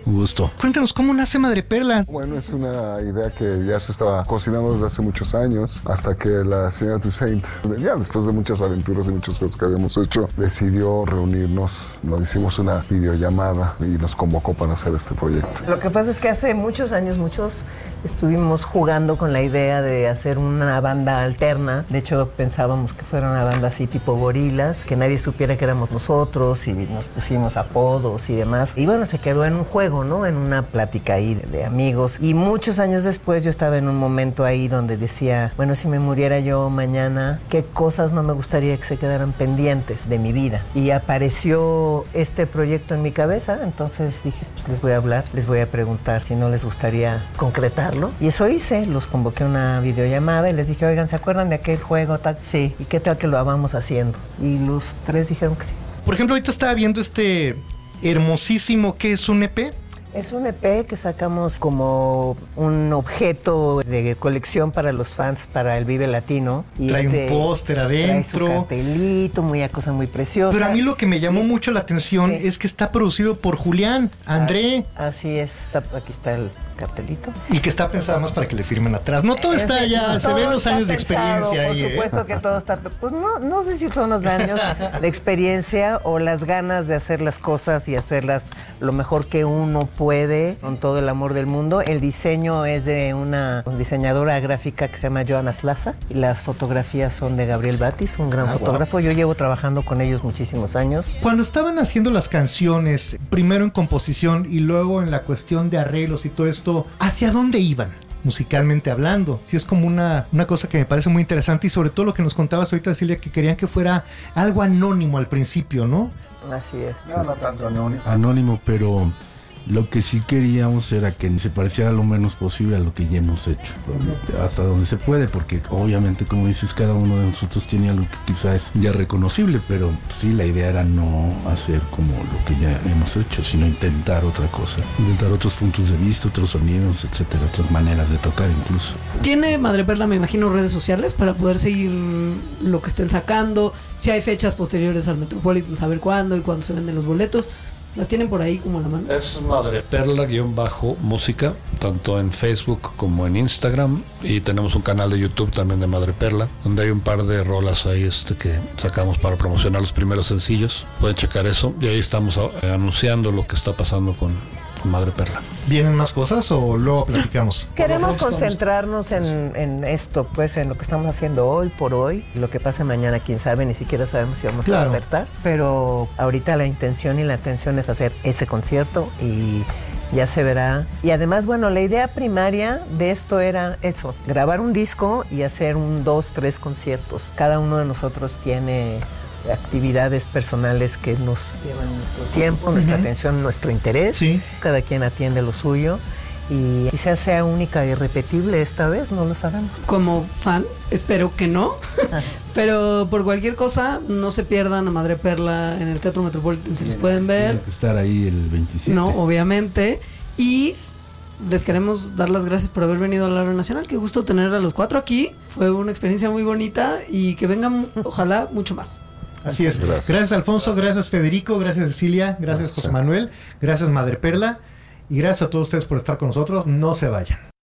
Un gusto. Cuéntanos, ¿cómo nace Madre Perla? Bueno, es una idea que ya se estaba cocinando desde hace muchos años, hasta que la señora Toussaint, ya después de muchas aventuras y muchas cosas que habíamos hecho, decidió reunirnos. Nos hicimos una videollamada y nos convocó para hacer este proyecto. Lo que pasa es que hace muchos años, estuvimos jugando con la idea de hacer una banda alterna. De hecho, pensábamos que fuera una banda así tipo Gorilas, que nadie supiera que éramos nosotros y nos pusimos apodos y demás. Y bueno, se quedó en un juego, ¿no? En una plática ahí de amigos. Y muchos años después yo estaba en un momento ahí donde decía, bueno, si me muriera yo mañana, ¿qué cosas no me gustaría que se quedaran pendientes de mi vida? Y apareció este proyecto en mi cabeza, entonces dije, pues les voy a hablar, les voy a preguntar si no les gustaría concretarlo. Y eso hice, los convoqué a una videollamada y les dije, oigan, ¿se acuerdan de aquel juego? Tal? Sí, ¿y qué tal que lo vamos haciendo? Y los tres dijeron que sí. Por ejemplo, ahorita estaba viendo este hermosísimo, ¿qué es un EP? Es un EP que sacamos como un objeto de colección para los fans, para el Vive Latino. Y trae un póster adentro. Trae su cartelito, cosa muy preciosa. Pero a mí lo que me llamó mucho la atención es que está producido por Julián, André. Así es, aquí está el cartelito. Y que está pensado más para que le firmen atrás. No todo está ya, se ven los años de experiencia ahí. Por supuesto que todo está, pues no sé si son los años de experiencia o las ganas de hacer las cosas y hacerlas lo mejor que uno puede, con todo el amor del mundo. El diseño es de una diseñadora gráfica que se llama Joana Slaza y las fotografías son de Gabriel Batis, un gran fotógrafo. Wow. Yo llevo trabajando con ellos muchísimos años. Cuando estaban haciendo las canciones, primero en composición y luego en la cuestión de arreglos y todo esto, ¿hacia dónde iban? Musicalmente hablando, sí es como una cosa que me parece muy interesante y sobre todo lo que nos contabas ahorita, Silvia, que querían que fuera algo anónimo al principio, ¿no? Así es. No tanto anónimo. Anónimo, pero lo que sí queríamos era que se pareciera lo menos posible a lo que ya hemos hecho, hasta donde se puede, porque obviamente, como dices, cada uno de nosotros tiene algo que quizás es ya reconocible, pero sí, la idea era no hacer como lo que ya hemos hecho, sino intentar otra cosa, intentar otros puntos de vista, otros sonidos, etcétera, otras maneras de tocar incluso. ¿Tiene Madre Perla, me imagino, redes sociales para poder seguir lo que estén sacando? Si hay fechas posteriores al Metropolitan, saber cuándo y cuándo se venden los boletos. ¿Las tienen por ahí como a la mano? Es Madre Perla-música, tanto en Facebook como en Instagram. Y tenemos un canal de YouTube también de Madre Perla, donde hay un par de rolas ahí que sacamos para promocionar los primeros sencillos. Pueden checar eso. Y ahí estamos anunciando lo que está pasando con Madre Perla. ¿Vienen más cosas o luego platicamos? Queremos concentrarnos en esto, pues en lo que estamos haciendo hoy por hoy. Lo que pase mañana, quién sabe, ni siquiera sabemos si vamos a despertar. Pero ahorita la intención y la atención es hacer ese concierto y ya se verá. Y además, bueno, la idea primaria de esto era eso, grabar un disco y hacer 2, 3 conciertos. Cada uno de nosotros tiene actividades personales que nos llevan nuestro tiempo, nuestra atención, nuestro interés. Sí. Cada quien atiende lo suyo y quizás sea única y irrepetible esta vez, no lo sabemos. Como fan, espero que no. Pero por cualquier cosa, no se pierdan a Madre Perla en el Teatro Metropolitan, si los pueden ver. Tienen que estar ahí el 27. No, obviamente. Y les queremos dar las gracias por haber venido a la Radio Nacional. Qué gusto tener a los 4 aquí. Fue una experiencia muy bonita y que vengan, ojalá, mucho más. Así es. Gracias Alfonso, gracias Federico, gracias Cecilia, gracias José Manuel, gracias Madre Perla y gracias a todos ustedes por estar con nosotros. No se vayan.